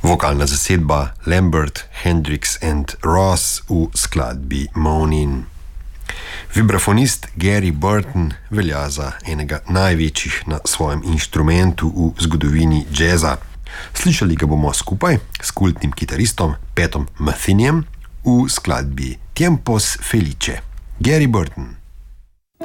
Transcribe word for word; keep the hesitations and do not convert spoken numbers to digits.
Vokalna zasedba Lambert, Hendrix and Ross v skladbi Moanin. Vibrafonist Gary Burton velja za enega največjih na svojem inštrumentu v zgodovini jazza. Slišali ga bomo skupaj s kultnim kitaristom Patom Metheny v skladbi Tiempos Felice. Gary Burton.